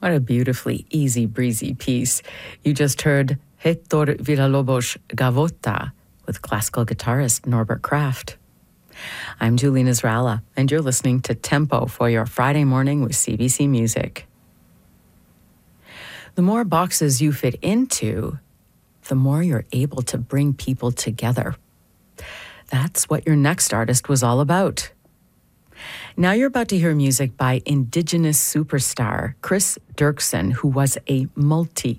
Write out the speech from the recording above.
What a beautifully easy breezy piece. You just heard Héctor Villalobos Gavota with classical guitarist Norbert Kraft. I'm Julie Nasrallah, and you're listening to Tempo for your Friday morning with CBC Music. The more boxes you fit into, the more you're able to bring people together. That's what your next artist was all about. Now you're about to hear music by Indigenous superstar Chris Dirksen, who was a